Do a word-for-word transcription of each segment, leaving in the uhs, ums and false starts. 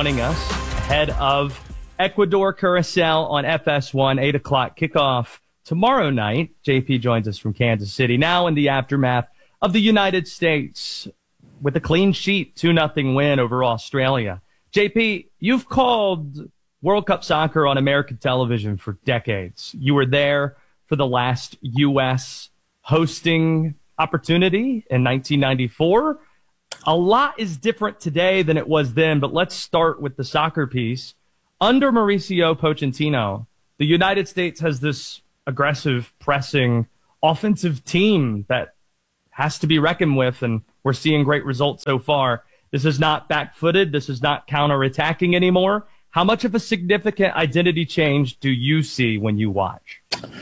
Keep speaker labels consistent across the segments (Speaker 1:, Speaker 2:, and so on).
Speaker 1: joining us ahead of Ecuador Curacao on F S one, eight o'clock kickoff tomorrow night. J P joins us from Kansas City now in the aftermath of the United States with a clean sheet two nothing win over Australia. J P, you've called World Cup soccer on American television for decades. You were there for the last U S hosting opportunity in nineteen ninety-four. A lot is different today than it was then, but let's start with the soccer piece. Under Mauricio Pochettino, the United States has this aggressive, pressing, offensive team that has to be reckoned with, and we're seeing great results so far. This is not back-footed. This is not counter-attacking anymore. How much of a significant identity change do you see when you watch?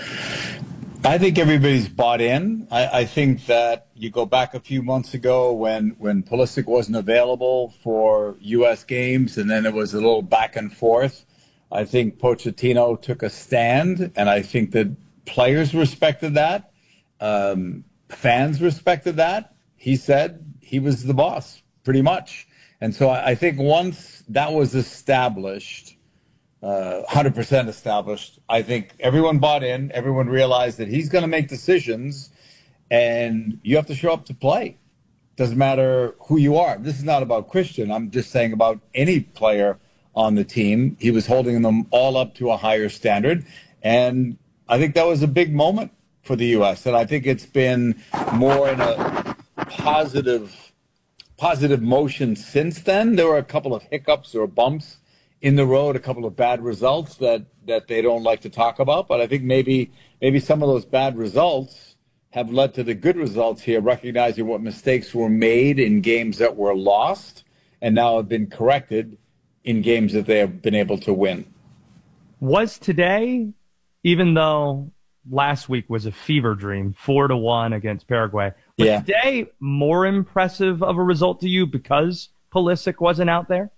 Speaker 2: I think everybody's bought in. I, I think that you go back a few months ago when, when Pulisic wasn't available for U S games, and then it was a little back and forth. I think Pochettino took a stand, and I think that players respected that. Um, fans respected that. He said he was the boss, pretty much. And so I, I think once that was established, Uh, one hundred percent established, I think everyone bought in. Everyone realized that he's going to make decisions, and you have to show up to play. Doesn't matter who you are. This is not about Christian. I'm just saying about any player on the team. He was holding them all up to a higher standard, and I think that was a big moment for the U S, and I think it's been more in a positive, positive motion since then. There were a couple of hiccups or bumps in the road, a couple of bad results that, that they don't like to talk about. But I think maybe maybe some of those bad results have led to the good results here, recognizing what mistakes were made in games that were lost and now have been corrected in games that they have been able to win.
Speaker 1: Was today, even though last week was a fever dream, four to one against Paraguay, was
Speaker 2: yeah.
Speaker 1: today more impressive of a result to you because Pulisic wasn't out there?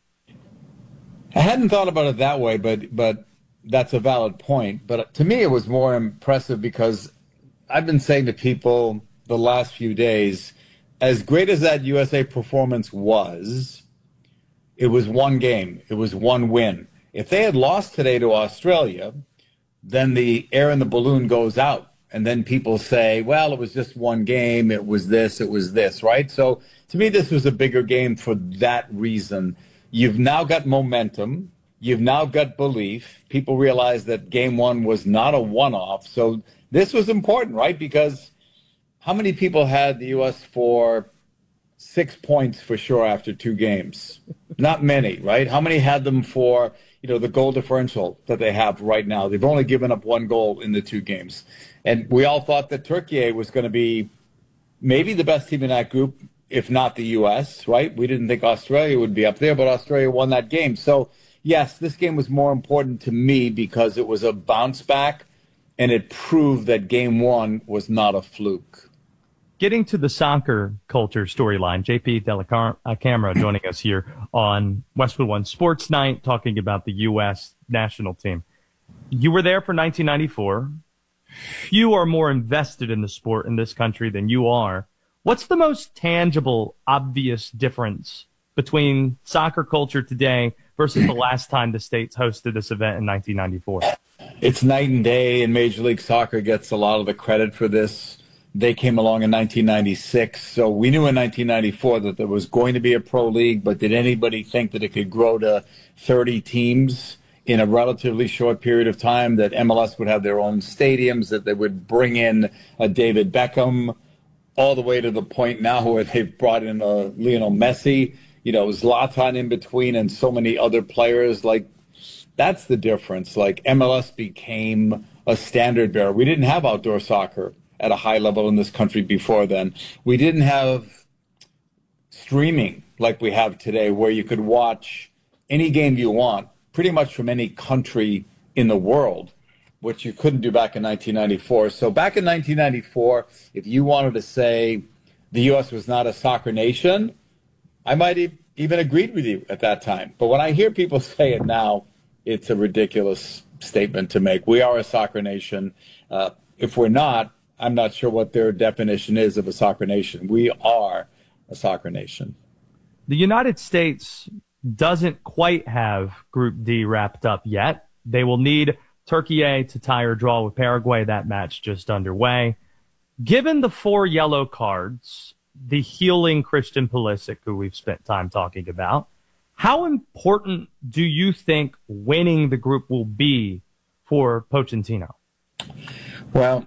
Speaker 2: I hadn't thought about it that way, but but that's a valid point. But to me, it was more impressive because I've been saying to people the last few days, as great as that U S A performance was, it was one game. It was one win. If they had lost today to Australia, then the air in the balloon goes out. And then people say, well, it was just one game. It was this. It was this, right? So to me, this was a bigger game for that reason. You've now got momentum. You've now got belief. People realize that game one was not a one-off. So this was important, right? Because how many people had the U S for six points for sure after two games? Not many, right? How many had them for, you know, the goal differential that they have right now? They've only given up one goal in the two games. And we all thought that Turkey was going to be maybe the best team in that group, if not the U S, right? We didn't think Australia would be up there, but Australia won that game. So, yes, this game was more important to me because it was a bounce back, and it proved that game one was not a fluke.
Speaker 1: Getting to the soccer culture storyline, J P Dellacamera joining us here on Westwood One Sports Night, talking about the U S national team. You were there for nineteen ninety-four. Few are more invested in the sport in this country than you are. What's the most tangible, obvious difference between soccer culture today versus the last time the States hosted this event in nineteen ninety-four?
Speaker 2: It's night and day, and Major League Soccer gets a lot of the credit for this. They came along in nineteen ninety-six, so we knew in nineteen ninety-four that there was going to be a pro league, but did anybody think that it could grow to thirty teams in a relatively short period of time, that M L S would have their own stadiums, that they would bring in a David Beckham, all the way to the point now where they've brought in a Lionel Messi, you know, Zlatan in between, and so many other players. Like, that's the difference. Like, M L S became a standard bearer. We didn't have outdoor soccer at a high level in this country before then. We didn't have streaming like we have today, where you could watch any game you want pretty much from any country in the world, which you couldn't do back in nineteen ninety-four. So back in nineteen ninety-four, if you wanted to say the U S was not a soccer nation, I might have even agreed with you at that time. But when I hear people say it now, it's a ridiculous statement to make. We are a soccer nation. Uh, if we're not, I'm not sure what their definition is of a soccer nation. We are a soccer nation.
Speaker 1: The United States doesn't quite have Group D wrapped up yet. They will need Turkey to tie or draw with Paraguay. That match just underway. Given the four yellow cards, the healing Christian Pulisic, who we've spent time talking about, how important do you think winning the group will be for Pochettino?
Speaker 2: Well,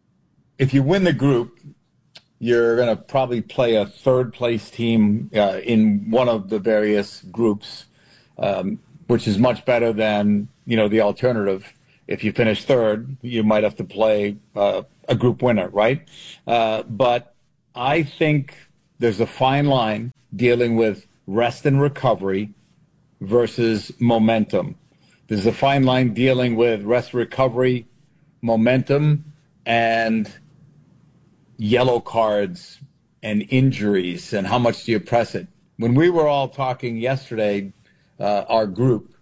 Speaker 2: if you win the group, you're going to probably play a third-place team uh, in one of the various groups, um, which is much better than, you know, the alternative. If you finish third, you might have to play uh, a group winner, right? Uh, but I think there's a fine line dealing with rest and recovery versus momentum. There's a fine line dealing with rest, recovery, momentum, and yellow cards and injuries, and how much do you press it? When we were all talking yesterday, uh, our group,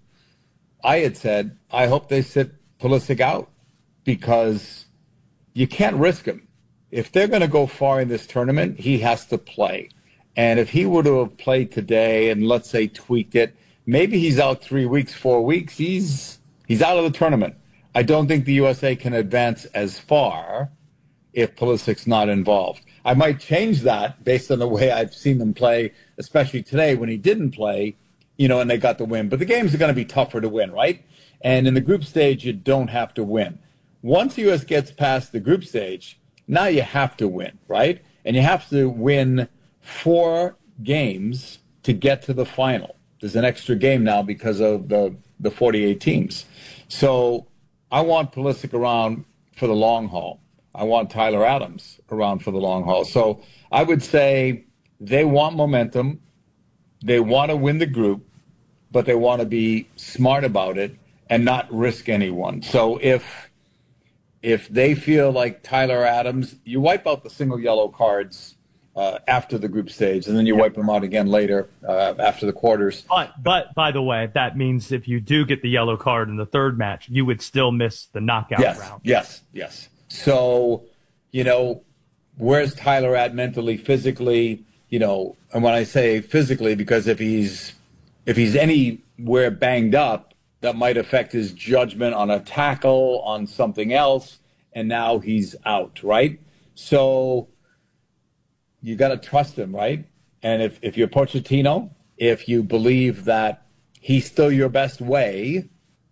Speaker 2: I had said, I hope they sit Pulisic out, because you can't risk him. If they're going to go far in this tournament, he has to play. And if he were to have played today and, let's say, tweaked it, maybe he's out three weeks, four weeks, he's he's out of the tournament. I don't think the U S A can advance as far if Pulisic's not involved. I might change that based on the way I've seen them play, especially today when he didn't play, you know, and they got the win. But the games are going to be tougher to win, right? And in the group stage, you don't have to win. Once the U S gets past the group stage, now you have to win, right? And you have to win four games to get to the final. There's an extra game now because of the, the forty-eight teams. So I want Pulisic around for the long haul. I want Tyler Adams around for the long haul. So I would say they want momentum. They want to win the group, but they want to be smart about it and not risk anyone. So if if they feel like Tyler Adams, you wipe out the single yellow cards uh, after the group stage, and then you wipe them out again later uh, after the quarters.
Speaker 1: But, but, by the way, that means if you do get the yellow card in the third match, you would still miss the knockout
Speaker 2: yes,
Speaker 1: round.
Speaker 2: Yes, yes. So, you know, where's Tyler at mentally, physically? You know, and when I say physically, because if he's if he's anywhere banged up, that might affect his judgment on a tackle, on something else, and now he's out, right? So you got to trust him, right? And if, if you're Pochettino, if you believe that he's still your best way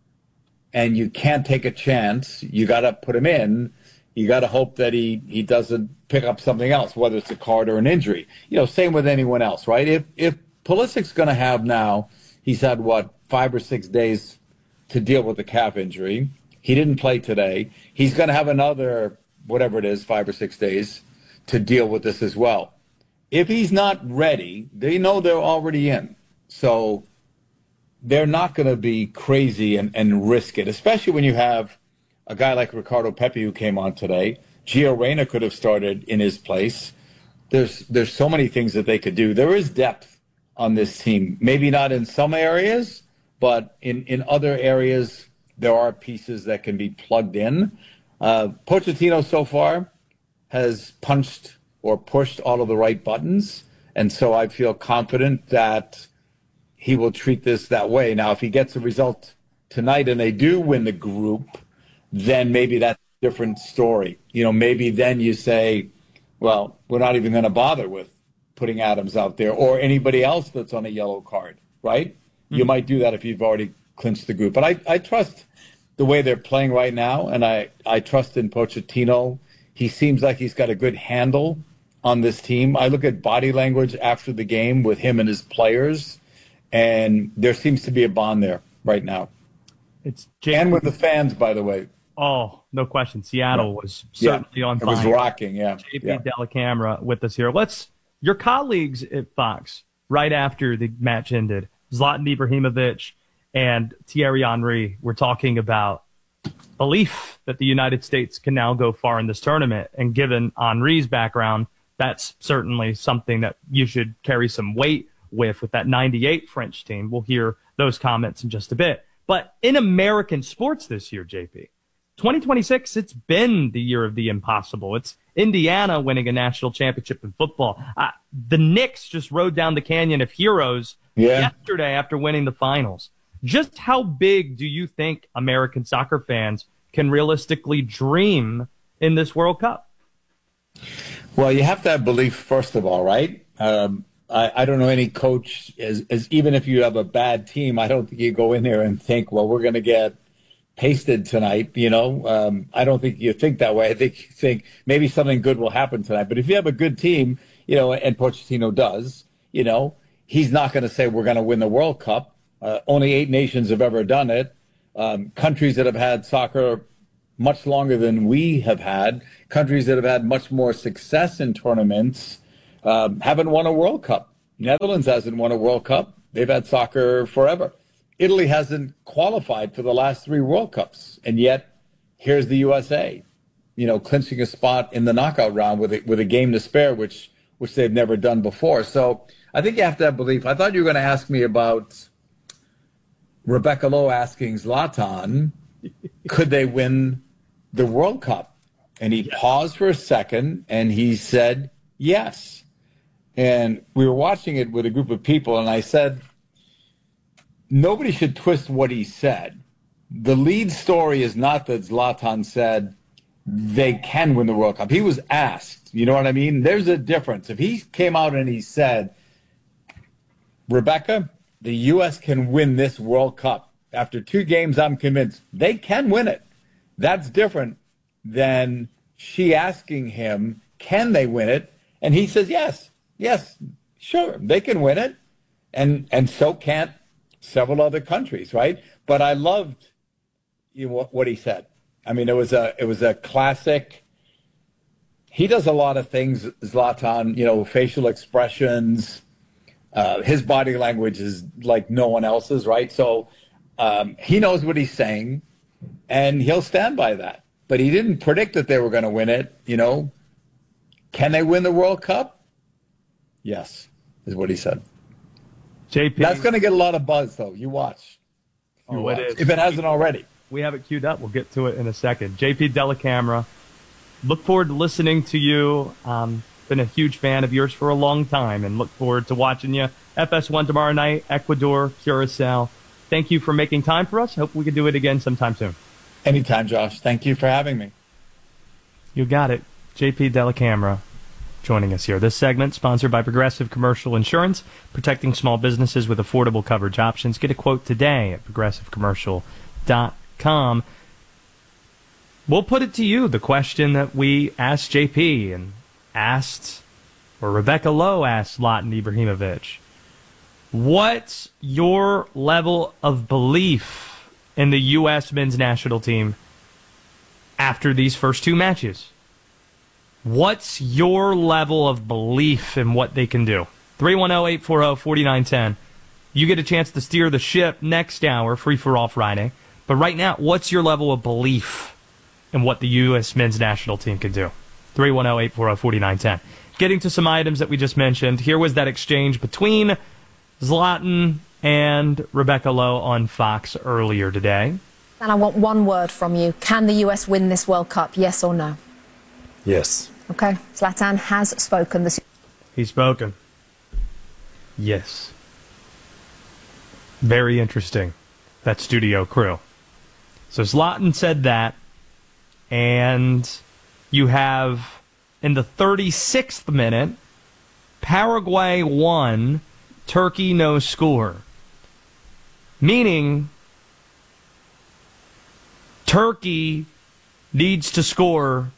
Speaker 2: and you can't take a chance, you got to put him in. You got to hope that he, he doesn't pick up something else, whether it's a card or an injury. You know, same with anyone else, right? If if Pulisic's going to have now, he's had, what, five or six days to deal with the calf injury. He didn't play today. He's going to have another, whatever it is, five or six days to deal with this as well. If he's not ready, they know they're already in. So they're not going to be crazy and, and risk it, especially when you have a guy like Ricardo Pepi who came on today. Gio Reyna could have started in his place. There's there's so many things that they could do. There is depth on this team. Maybe not in some areas, but in, in other areas, there are pieces that can be plugged in. Uh, Pochettino so far has punched or pushed all of the right buttons, and so I feel confident that he will treat this that way. Now, if he gets a result tonight and they do win the group, then maybe that's a different story. You know, maybe then you say, well, we're not even going to bother with putting Adams out there or anybody else that's on a yellow card, right? Mm-hmm. You might do that if you've already clinched the group. But I, I trust the way they're playing right now, and I, I trust in Pochettino. He seems like he's got a good handle on this team. I look at body language after the game with him and his players, and there seems to be a bond there right now.
Speaker 1: It's J P.
Speaker 2: And with the fans, by the way.
Speaker 1: Oh, no question. Seattle
Speaker 2: yeah.
Speaker 1: was certainly
Speaker 2: yeah.
Speaker 1: on fire.
Speaker 2: It was rocking, yeah.
Speaker 1: J P
Speaker 2: yeah.
Speaker 1: Dellacamera with us here. Let's your colleagues at Fox, right after the match ended, Zlatan Ibrahimovic and Thierry Henry were talking about belief that the United States can now go far in this tournament. And given Henry's background, that's certainly something that you should carry some weight with, with that ninety-eight French team. We'll hear those comments in just a bit. But in American sports this year, J P, twenty twenty-six, it's been the year of the impossible. It's Indiana winning a national championship in football. Uh, the Knicks just rode down the canyon of heroes yeah. yesterday after winning the finals. Just how big do you think American soccer fans can realistically dream in this World Cup?
Speaker 2: Well, you have to have belief, first of all, right? Um, I, I don't know any coach, as, as even if you have a bad team, I don't think you go in there and think, well, we're going to get pasted tonight. You know, um, I don't think you think that way. I think you think maybe something good will happen tonight. But if you have a good team, you know, and Pochettino does, you know, he's not going to say we're going to win the World Cup. Uh, only eight nations have ever done it. Um, countries that have had soccer much longer than we have had, countries that have had much more success in tournaments, um, haven't won a World Cup. Netherlands hasn't won a World Cup. They've had soccer forever. Italy hasn't qualified for the last three World Cups. And yet, here's the U S A, you know, clinching a spot in the knockout round with a, with a game to spare, which which they've never done before. So I think you have to have belief. I thought you were going to ask me about Rebecca Lowe asking Zlatan, could they win the World Cup? And he yeah. paused for a second, and he said, yes. And we were watching it with a group of people, and I said, nobody should twist what he said. The lead story is not that Zlatan said they can win the World Cup. He was asked, you know what I mean? There's a difference. If he came out and he said, Rebecca, the U S can win this World Cup. After two games, I'm convinced they can win it. That's different than she asking him, can they win it? And he says, yes, yes, sure, they can win it. And and so can't several other countries, right? But I loved you know, what he said. I mean, it was a it was a classic. He does a lot of things, Zlatan, you know, facial expressions. Uh, his body language is like no one else's, right? So um, he knows what he's saying, and he'll stand by that. But he didn't predict that they were going to win it, you know. Can they win the World Cup? Yes, is what he said.
Speaker 1: J P.
Speaker 2: That's going to get a lot of buzz, though. You watch. You
Speaker 1: oh,
Speaker 2: watch.
Speaker 1: It is.
Speaker 2: If it hasn't already.
Speaker 1: We have it queued up. We'll get to it in a second. J P Dellacamera, look forward to listening to you. Um, been a huge fan of yours for a long time, and look forward to watching you. F S one tomorrow night, Ecuador, Curacao. Thank you for making time for us. Hope we can do it again sometime soon.
Speaker 2: Anytime, Josh. Thank you for having me.
Speaker 1: You got it. J P Dellacamera joining us here. This segment sponsored by Progressive Commercial Insurance, protecting small businesses with affordable coverage options. Get a quote today at progressive commercial dot com. We'll put it to you, the question that we asked J P and asked, or Rebecca Lowe asked Zlatan Ibrahimovic. What's your level of belief in the U S men's national team after these first two matches? What's your level of belief in what they can do? three one zero, eight four zero, four nine one zero. You get a chance to steer the ship next hour, Free for All Friday. But right now, what's your level of belief in what the U S men's national team can do? three one zero, eight four zero, four nine one zero. Getting to some items that we just mentioned, here was that exchange between Zlatan and Rebecca Lowe on Fox earlier today.
Speaker 3: And I want one word from you. Can the U S win this World Cup, yes or no?
Speaker 4: Yes.
Speaker 3: Okay, Zlatan has spoken. This.
Speaker 1: He's spoken. Yes. Very interesting, that studio crew. So Zlatan said that, and you have, in the thirty-sixth minute, Paraguay won, Turkey no score. Meaning, Turkey needs to score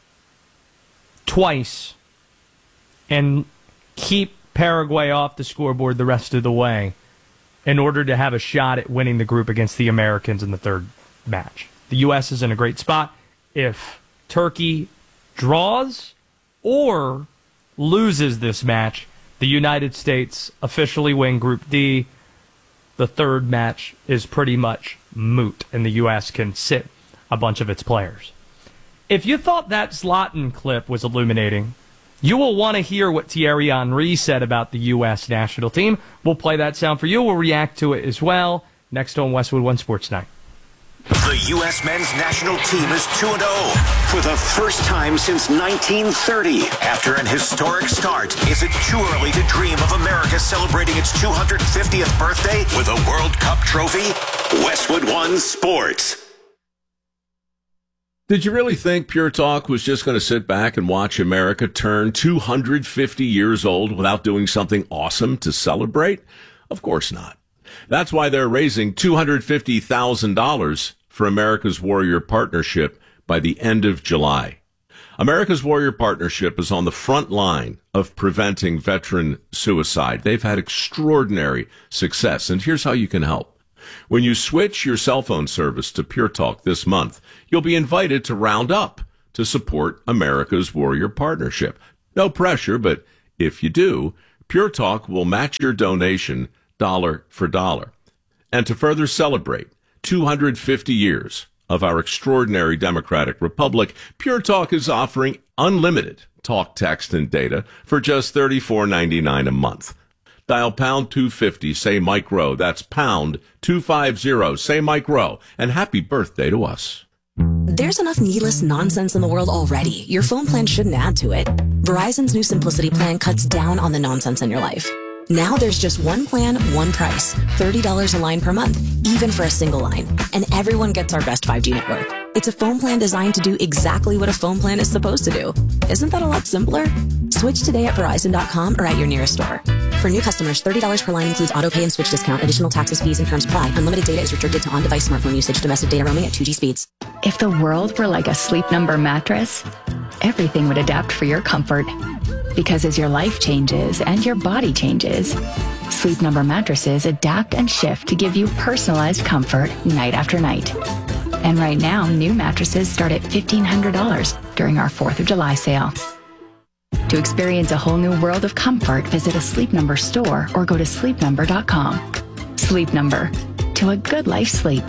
Speaker 1: twice and keep Paraguay off the scoreboard the rest of the way in order to have a shot at winning the group against the Americans in the third match. The U S is in a great spot. If Turkey draws or loses this match, the United States officially win Group D. The third match is pretty much moot, and the U S can sit a bunch of its players. If you thought that Zlatan clip was illuminating, you will want to hear what Thierry Henry said about the U S national team. We'll play that sound for you. We'll react to it as well next on Westwood One Sports Night.
Speaker 4: The U S men's national team is two and oh for the first time since nineteen thirty. After an historic start, is it too early to dream of America celebrating its two hundred fiftieth birthday with a World Cup trophy? Westwood One Sports.
Speaker 5: Did you really think Pure Talk was just going to sit back and watch America turn two hundred fifty years old without doing something awesome to celebrate? Of course not. That's why they're raising two hundred fifty thousand dollars for America's Warrior Partnership by the end of July. America's Warrior Partnership is on the front line of preventing veteran suicide. They've had extraordinary success, and here's how you can help. When you switch your cell phone service to Pure Talk this month, you'll be invited to round up to support America's Warrior Partnership. No pressure, but if you do, Pure Talk will match your donation dollar for dollar. And to further celebrate two hundred fifty years of our extraordinary democratic republic, Pure Talk is offering unlimited talk, text, and data for just thirty-four ninety-nine a month. Dial pound two fifty, say Mike Rowe. That's pound two fifty, say Mike Rowe. And happy birthday to us.
Speaker 6: There's enough needless nonsense in the world already. Your phone plan shouldn't add to it. Verizon's new Simplicity plan cuts down on the nonsense in your life. Now there's just one plan, one price, thirty dollars a line per month, even for a single line. And everyone gets our best five G network. It's a phone plan designed to do exactly what a phone plan is supposed to do. Isn't that a lot simpler? Switch today at Verizon dot com or at your nearest store. For new customers, thirty dollars per line includes auto pay and switch discount. Additional taxes, fees, and terms apply. Unlimited data is restricted to on-device smartphone usage. Domestic data roaming at two G speeds.
Speaker 7: If the world were like a Sleep Number mattress, everything would adapt for your comfort. Because as your life changes and your body changes, Sleep Number mattresses adapt and shift to give you personalized comfort night after night. And right now, new mattresses start at fifteen hundred dollars during our fourth of July sale. To experience a whole new world of comfort, visit a Sleep Number store or go to sleep number dot com. Sleep Number. To a good life sleep.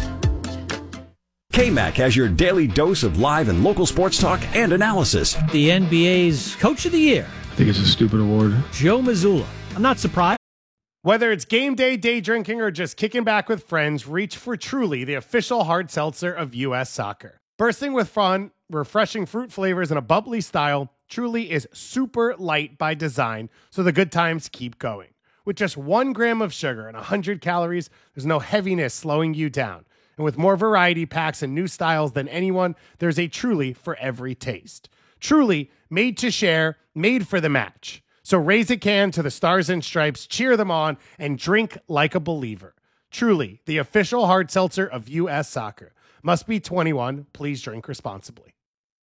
Speaker 8: K-Mac has your daily dose of live and local sports talk and analysis.
Speaker 9: The N B A's Coach of the Year.
Speaker 10: I think it's a stupid award.
Speaker 9: Joe Mazzulla. I'm not surprised.
Speaker 11: Whether it's game day, day drinking, or just kicking back with friends, reach for Truly, the official hard seltzer of U S Soccer. Bursting with fun, refreshing fruit flavors, and a bubbly style, Truly is super light by design, so the good times keep going. With just one gram of sugar and one hundred calories, there's no heaviness slowing you down. And with more variety packs and new styles than anyone, there's a Truly for every taste. Truly, made to share, made for the match. So raise a can to the Stars and Stripes, cheer them on, and drink like a believer. Truly, the official hard seltzer of U S Soccer. Must be twenty-one. Please drink responsibly.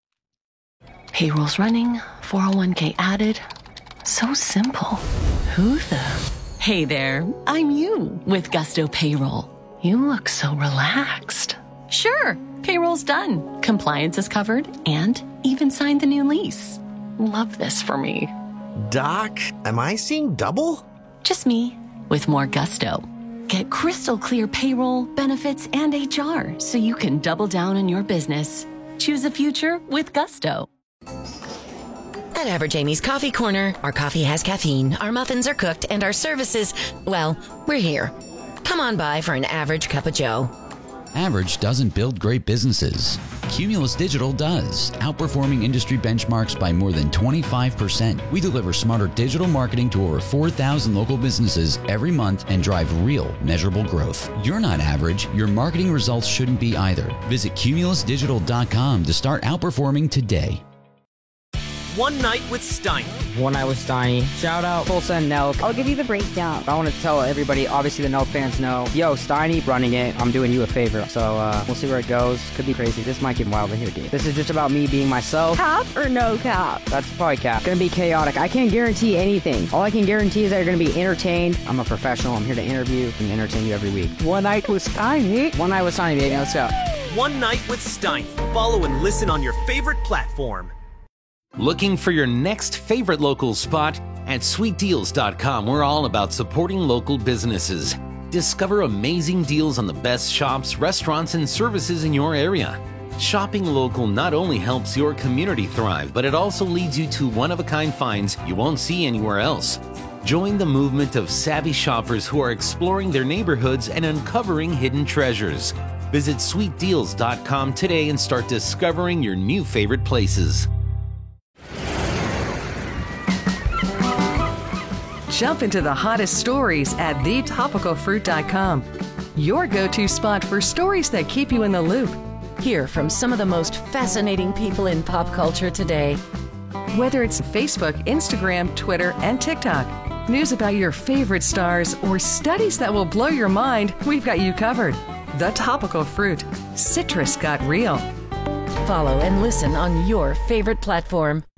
Speaker 12: Payroll's running, four oh one k added. So simple. Who the?
Speaker 13: Hey there, I'm you with Gusto Payroll.
Speaker 12: You look so relaxed.
Speaker 13: Sure, payroll's done. Compliance is covered and even signed the new lease.
Speaker 12: Love this for me.
Speaker 14: Doc, am I seeing double?
Speaker 13: Just me with more gusto. Get crystal clear payroll, benefits, and H R so you can double down on your business. Choose a future with Gusto.
Speaker 15: At Average Amy's Coffee Corner, our coffee has caffeine, our muffins are cooked, and our services, well, we're here. Come on by for an average cup of joe.
Speaker 16: Average doesn't build great businesses. Cumulus Digital does, outperforming industry benchmarks by more than twenty-five percent. We deliver smarter digital marketing to over four thousand local businesses every month and drive real, measurable growth. You're not average. Your marketing results shouldn't be either. Visit cumulus digital dot com to start outperforming today.
Speaker 17: One Night with Steiny.
Speaker 18: One Night with Steiny. Shout out Tulsa and Nelk.
Speaker 19: I'll give you the breakdown.
Speaker 18: I want to tell everybody, obviously the Nelk fans know, yo, Steiny running it. I'm doing you a favor. So uh, we'll see where it goes. Could be crazy. This might get wild in here, dude. This is just about me being myself.
Speaker 19: Cap or no cap?
Speaker 18: That's probably cap. It's going to be chaotic. I can't guarantee anything. All I can guarantee is that you're going to be entertained. I'm a professional. I'm here to interview and entertain you every week.
Speaker 19: One Night with Steiny.
Speaker 18: One Night with Steiny, baby. Let's go.
Speaker 17: One Night with Steiny. Follow and listen on your favorite platform.
Speaker 20: Looking for your next favorite local spot? At sweet deals dot com, we're all about supporting local businesses. Discover amazing deals on the best shops, restaurants, and services in your area. Shopping local not only helps your community thrive, but it also leads you to one-of-a-kind finds you won't see anywhere else. Join the movement of savvy shoppers who are exploring their neighborhoods and uncovering hidden treasures. Visit sweet deals dot com today and start discovering your new favorite places.
Speaker 10: Jump into the hottest stories at the topical fruit dot com. Your go-to spot for stories that keep you in the loop.
Speaker 15: Hear from some of the most fascinating people in pop culture today.
Speaker 10: Whether it's Facebook, Instagram, Twitter, and TikTok, news about your favorite stars, or studies that will blow your mind, we've got you covered. The Topical Fruit. Citrus got real.
Speaker 15: Follow and listen on your favorite platform.